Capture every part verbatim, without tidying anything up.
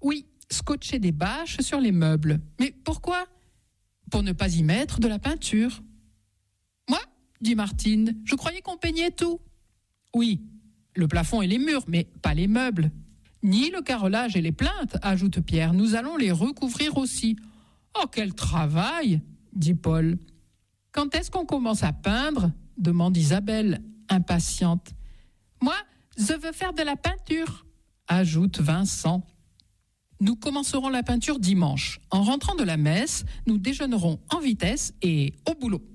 Oui, scotcher des bâches sur les meubles. Mais pourquoi ? Pour ne pas y mettre de la peinture. Moi, dit Martine, je croyais qu'on peignait tout. Oui, le plafond et les murs, mais pas les meubles. Ni le carrelage et les plinthes, ajoute Pierre. Nous allons les recouvrir aussi. Oh, quel travail, dit Paul. Quand est-ce qu'on commence à peindre ? Demande Isabelle, impatiente. Moi, je veux faire de la peinture, ajoute Vincent. Nous commencerons la peinture dimanche. En rentrant de la messe, nous déjeunerons en vitesse et au boulot.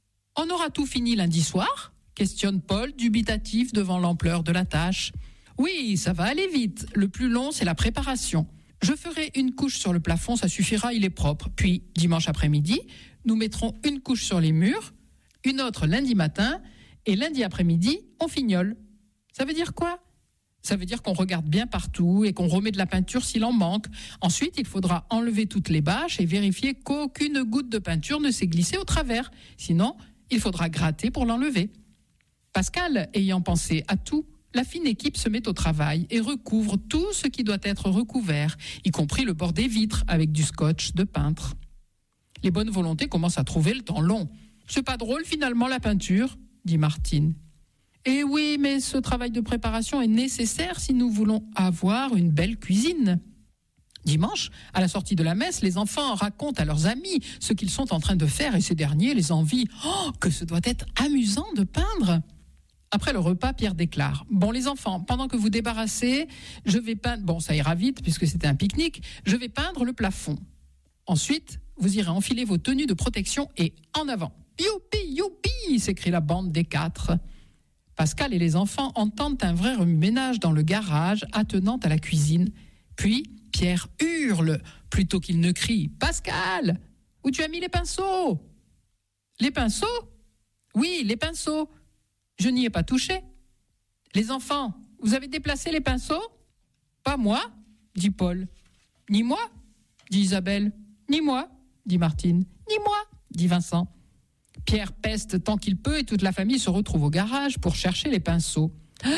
On aura tout fini lundi soir ? Questionne Paul, dubitatif devant l'ampleur de la tâche. Oui, ça va aller vite. Le plus long, c'est la préparation. Je ferai une couche sur le plafond, ça suffira, il est propre. Puis, dimanche après-midi, nous mettrons une couche sur les murs, une autre lundi matin, et lundi après-midi, on fignole. Ça veut dire quoi ? Ça veut dire qu'on regarde bien partout et qu'on remet de la peinture s'il en manque. Ensuite, il faudra enlever toutes les bâches et vérifier qu'aucune goutte de peinture ne s'est glissée au travers. Sinon, il faudra gratter pour l'enlever. Pascal, ayant pensé à tout, la fine équipe se met au travail et recouvre tout ce qui doit être recouvert, y compris le bord des vitres avec du scotch de peintre. Les bonnes volontés commencent à trouver le temps long. C'est pas drôle finalement la peinture, dit Martine. Eh oui, mais ce travail de préparation est nécessaire si nous voulons avoir une belle cuisine. Dimanche, à la sortie de la messe, les enfants racontent à leurs amis ce qu'ils sont en train de faire et ces derniers les envient. Oh, que ce doit être amusant de peindre! Après le repas, Pierre déclare « Bon les enfants, pendant que vous débarrassez, je vais peindre... Bon, ça ira vite puisque c'était un pique-nique. Je vais peindre le plafond. Ensuite, vous irez enfiler vos tenues de protection et en avant. Youpi, youpi !» s'écrie la bande des quatre. Pascal et les enfants entendent un vrai remue-ménage dans le garage attenant à la cuisine. Puis, Pierre hurle plutôt qu'il ne crie « Pascal, où tu as mis les pinceaux ?» « Les pinceaux ? Oui, les pinceaux. Je n'y ai pas touché. » « Les enfants, vous avez déplacé les pinceaux ? » ?»« Pas moi, dit Paul. »« Ni moi, dit Isabelle. »« Ni moi, dit Martine. »« Ni moi, dit Vincent. » Pierre peste tant qu'il peut et toute la famille se retrouve au garage pour chercher les pinceaux.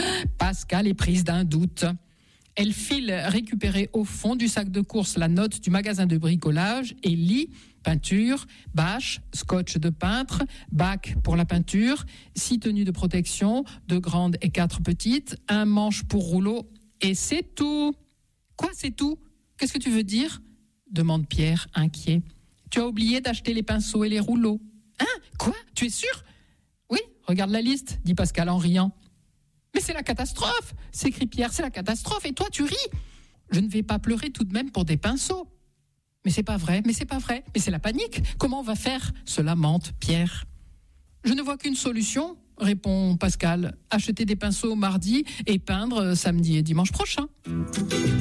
Pascal est prise d'un doute. Elle file récupérer au fond du sac de course la note du magasin de bricolage et lit peinture, bâche, scotch de peintre, bac pour la peinture, six tenues de protection, deux grandes et quatre petites, un manche pour rouleau et c'est tout. Quoi, c'est tout ? Qu'est-ce que tu veux dire ? Demande Pierre, inquiet. Tu as oublié d'acheter les pinceaux et les rouleaux. Hein ? Quoi ? Tu es sûr ? Oui, regarde la liste, dit Pascal en riant. Mais c'est la catastrophe, s'écrie Pierre, c'est la catastrophe, et toi tu ris. Je ne vais pas pleurer tout de même pour des pinceaux. Mais c'est pas vrai, mais c'est pas vrai, mais c'est la panique. Comment on va faire ? Se lamente Pierre. Je ne vois qu'une solution, répond Pascal. Acheter des pinceaux mardi et peindre samedi et dimanche prochain.